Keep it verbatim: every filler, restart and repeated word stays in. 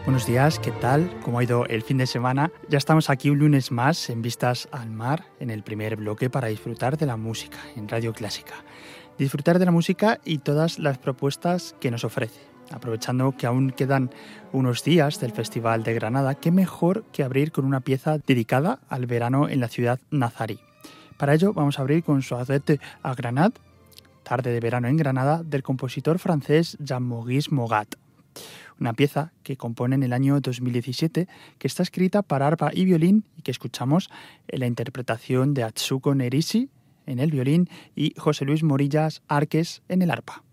Buenos días, ¿qué tal? ¿Cómo ha ido el fin de semana? Ya estamos aquí un lunes más en Vistas al Mar, en el primer bloque para disfrutar de la música en Radio Clásica. Disfrutar de la música y todas las propuestas que nos ofrece. Aprovechando que aún quedan unos días del Festival de Granada, qué mejor que abrir con una pieza dedicada al verano en la ciudad nazarí. Para ello vamos a abrir con Soirée à Grenade, Tarde de verano en Granada, del compositor francés Jean-Maurice Mogat. Una pieza que compone en el año dos mil diecisiete, que está escrita para arpa y violín y que escuchamos en la interpretación de Atsuko Nerisi en el violín y José Luis Morillas Arques en el arpa.